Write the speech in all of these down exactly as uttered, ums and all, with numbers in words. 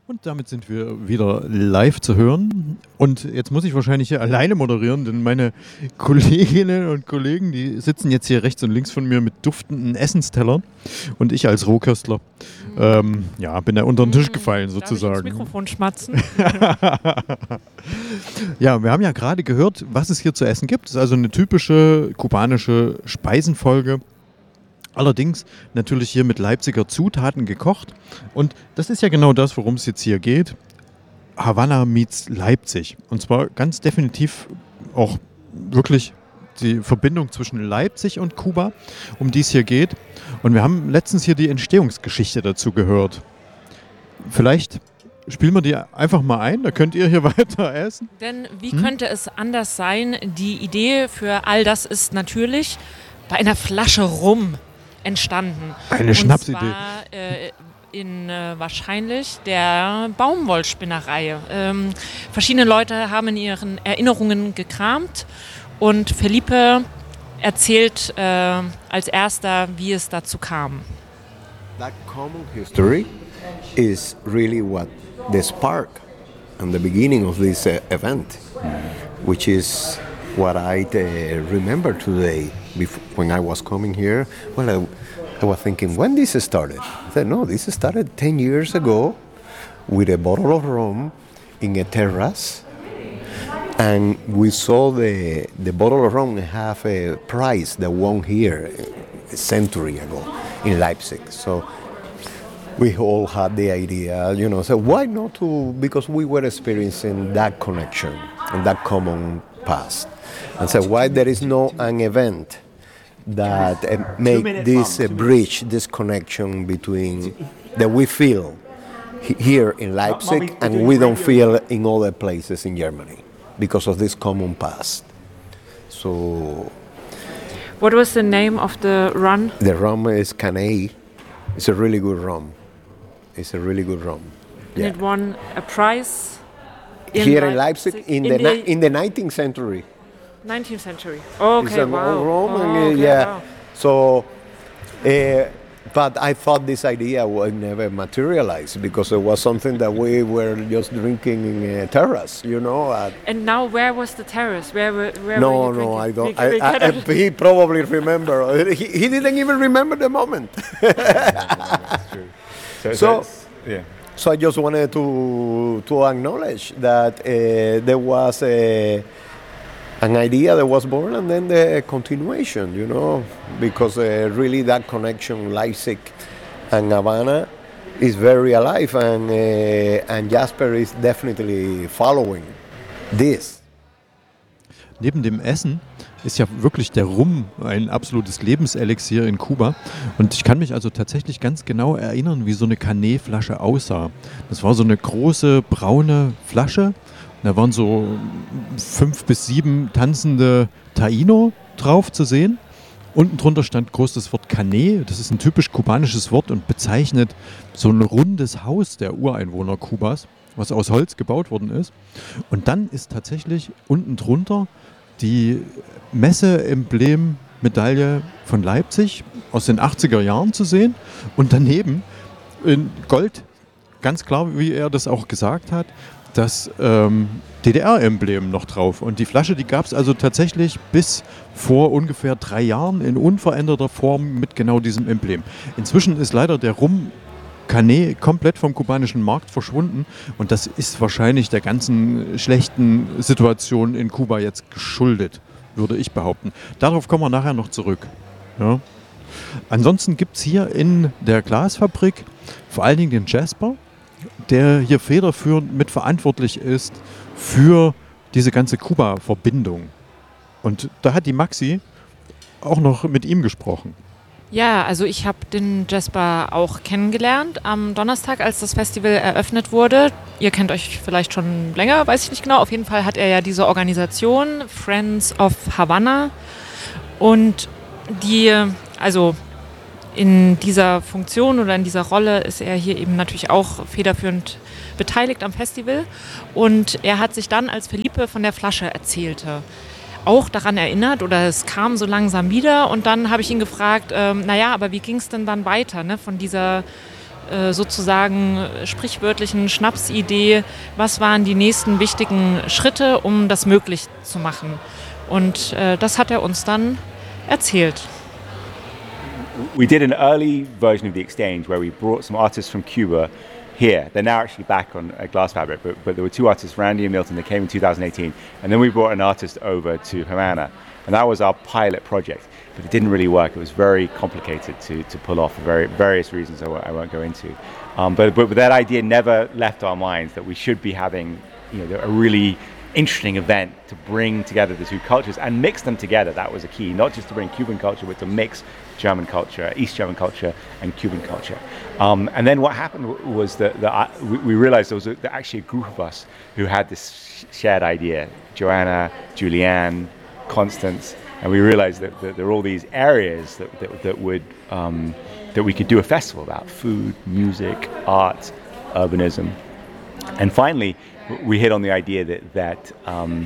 Und damit sind wir wieder live zu hören. Und jetzt muss ich wahrscheinlich hier alleine moderieren, denn meine Kolleginnen und Kollegen, die sitzen jetzt hier rechts und links von mir mit duftenden Essenstellern. Und ich als Rohköstler, mhm. ähm, ja, bin da unter den Tisch gefallen sozusagen. Darf ich ins Mikrofon schmatzen? Ja, wir haben ja gerade gehört, was es hier zu essen gibt. Das ist also eine typische kubanische Speisenfolge. Allerdings natürlich hier mit Leipziger Zutaten gekocht. Und das ist ja genau das, worum es jetzt hier geht. Havanna meets Leipzig. Und zwar ganz definitiv auch wirklich die Verbindung zwischen Leipzig und Kuba, um die es hier geht. Und wir haben letztens hier die Entstehungsgeschichte dazu gehört. Vielleicht spielen wir die einfach mal ein, da könnt ihr hier weiter essen. Denn wie hm? könnte es anders sein? Die Idee für all das ist natürlich bei einer Flasche Rum entstanden. Eine Schnapsidee. Und zwar äh, in äh, wahrscheinlich der Baumwollspinnerei. Ähm, verschiedene Leute haben in ihren Erinnerungen gekramt und Felipe erzählt äh, als erster, wie es dazu kam. That common history is really what the spark and the beginning of this uh, event, which is what I uh, remember today. Before, when I was coming here, well, I, I was thinking, when this started? I said, no, this started ten years ago with a bottle of rum in a terrace. And we saw the, the bottle of rum have a prize that won here a century ago in Leipzig. So we all had the idea, you know, so why not to, because we were experiencing that connection and that common past. And so why there is no an event that uh, make this uh, bridge, this connection between that we feel he- here in Leipzig and we don't feel in other places in Germany because of this common past. So what was the name of the rum? The rum is Caney. It's a really good rum. It's a really good rum. And yeah. it won a prize in here Leipzig, in Leipzig in, in the, the ni- in the nineteenth century. nineteenth century. Oh, okay, It's a wow. Rome, Oh, and, uh, okay, yeah. wow. So, uh, but I thought this idea would never materialize because it was something that we were just drinking in a terrace, you know. At And now, where was the terrace? Where were, where no, were you no, drinking? I don't. We- we I, I, cannot- he probably remember. He, he didn't even remember the moment. That's true. So, So- it's- yeah. So I just wanted to to acknowledge that uh, there was a, an idea that was born and then the continuation, you know, because uh, really that connection, Leipzig and Havana, is very alive, and uh, and Jasper is definitely following this. Neben dem Essen ist ja wirklich der Rum ein absolutes Lebenselixier in Kuba. Und ich kann mich also tatsächlich ganz genau erinnern, wie so eine Canet-Flasche aussah. Das war so eine große braune Flasche. Da waren so fünf bis sieben tanzende Taíno drauf zu sehen. Unten drunter stand groß das Wort Canet. Das ist ein typisch kubanisches Wort und bezeichnet so ein rundes Haus der Ureinwohner Kubas, was aus Holz gebaut worden ist. Und dann ist tatsächlich unten drunter die Messe-Emblem-Medaille von Leipzig aus den achtziger Jahren zu sehen und daneben in Gold, ganz klar, wie er das auch gesagt hat, das ähm, D D R-Emblem noch drauf. Und die Flasche, die gab es also tatsächlich bis vor ungefähr drei Jahren in unveränderter Form mit genau diesem Emblem. Inzwischen ist leider der Rum Canet komplett vom kubanischen Markt verschwunden und das ist wahrscheinlich der ganzen schlechten Situation in Kuba jetzt geschuldet, würde ich behaupten. Darauf kommen wir nachher noch zurück. Ja. Ansonsten gibt es hier in der Glasfabrik vor allen Dingen den Jasper, der hier federführend mitverantwortlich ist für diese ganze Kuba-Verbindung. Und da hat die Maxi auch noch mit ihm gesprochen. Ja, also ich habe den Jasper auch kennengelernt am Donnerstag, als das Festival eröffnet wurde. Ihr kennt euch vielleicht schon länger, weiß ich nicht genau. Auf jeden Fall hat er ja diese Organisation Friends of Havana und die, also in dieser Funktion oder in dieser Rolle ist er hier eben natürlich auch federführend beteiligt am Festival. Und er hat sich dann, als Felipe von der Flasche erzählte, auch daran erinnert oder es kam so langsam wieder und dann habe ich ihn gefragt, ähm, naja, aber wie ging es denn dann weiter, ne, von dieser äh, sozusagen sprichwörtlichen Schnapsidee, was waren die nächsten wichtigen Schritte, um das möglich zu machen. Und äh, das hat er uns dann erzählt. We did an early version of the exchange where we brought some artists from Cuba here. They're now actually back on uh, Glass Fabric, but, but there were two artists, Randy and Milton, that came in two thousand eighteen, and then we brought an artist over to Havana, and that was our pilot project. But it didn't really work. It was very complicated to, to pull off for very, various reasons I won't, I won't go into. Um, but, but that idea never left our minds that we should be having, you know, a really interesting event to bring together the two cultures and mix them together. That was a key, not just to bring Cuban culture, but to mix German culture, East German culture, and Cuban culture. Um, and then what happened w- was that, that I, we, we realized there was a, there actually a group of us who had this shared idea, Joanna, Julianne, Constance, and we realized that, that there are all these areas that, that, that would um, that we could do a festival about: food, music, art, urbanism. And finally, we hit on the idea that that um,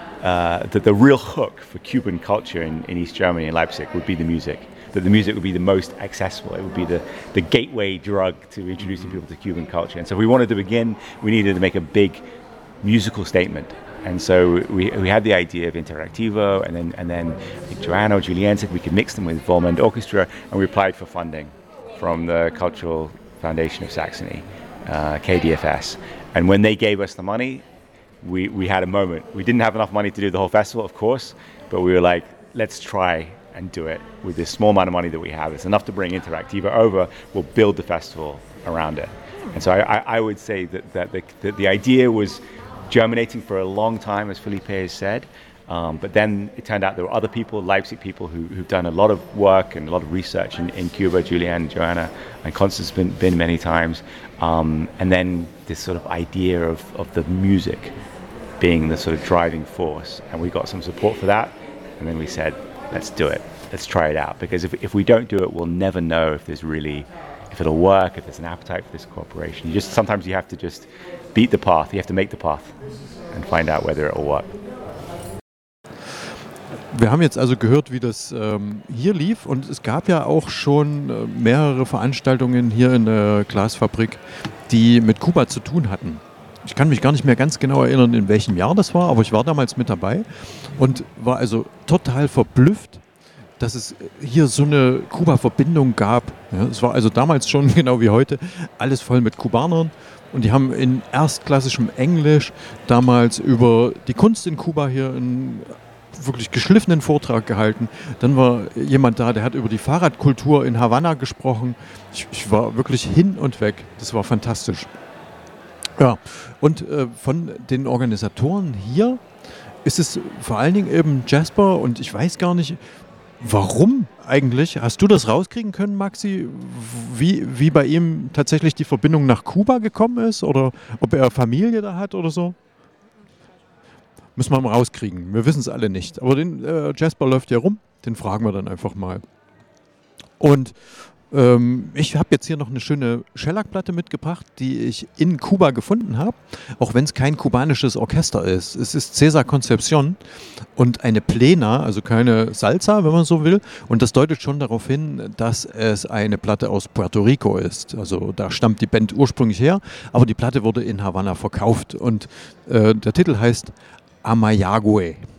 uh, that the real hook for Cuban culture in, in East Germany and Leipzig would be the music. That the music would be the most accessible. It would be the, the gateway drug to introducing people to Cuban culture. And so if we wanted to begin, we needed to make a big musical statement. And so we we had the idea of Interactivo, and then and then I think Joanna or Julianne said we could mix them with Volmond Orchestra, and we applied for funding from the Cultural Foundation of Saxony, uh, K D F S. And when they gave us the money, we, we had a moment. We didn't have enough money to do the whole festival, of course, but we were like, let's try and do it with this small amount of money that we have. It's enough to bring Interactiva over. We'll build the festival around it. And so I, I, I would say that, that, the, that the idea was germinating for a long time, as Felipe has said. Um, but then it turned out there were other people, Leipzig people, who, who've done a lot of work and a lot of research in, in Cuba, Julianne, Joanna, and Constance have been, been many times. Um, and then this sort of idea of, of the music being the sort of driving force. And we got some support for that. And then we said, let's do it. Let's try it out. Because if, if we don't do it, we'll never know if there's really, if it'll work, if there's an appetite for this cooperation. You just, sometimes you have to just beat the path. You have to make the path and find out whether it'll work. Wir haben jetzt also gehört, wie das ähm, hier lief, und es gab ja auch schon äh, mehrere Veranstaltungen hier in der Glasfabrik, die mit Kuba zu tun hatten. Ich kann mich gar nicht mehr ganz genau erinnern, in welchem Jahr das war, aber ich war damals mit dabei und war also total verblüfft, dass es hier so eine Kuba-Verbindung gab. Ja, es war also damals schon, genau wie heute, alles voll mit Kubanern. Und die haben in erstklassischem Englisch damals über die Kunst in Kuba hier einen wirklich geschliffenen Vortrag gehalten. Dann war jemand da, der hat über die Fahrradkultur in Havanna gesprochen. Ich, ich war wirklich hin und weg. Das war fantastisch. Ja, und äh, von den Organisatoren hier ist es vor allen Dingen eben Jasper, und ich weiß gar nicht, warum eigentlich. Hast du das rauskriegen können, Maxi, wie, wie bei ihm tatsächlich die Verbindung nach Kuba gekommen ist, oder ob er Familie da hat oder so? Müssen wir mal rauskriegen. Wir wissen es alle nicht. Aber den äh, Jasper läuft ja rum, den fragen wir dann einfach mal. Und ähm, ich habe jetzt hier noch eine schöne Schellackplatte mitgebracht, die ich in Kuba gefunden habe, auch wenn es kein kubanisches Orchester ist. Es ist César Concepción und eine Plena, also keine Salsa, wenn man so will. Und das deutet schon darauf hin, dass es eine Platte aus Puerto Rico ist. Also da stammt die Band ursprünglich her, aber die Platte wurde in Havanna verkauft. Und äh, der Titel heißt Amayagüe.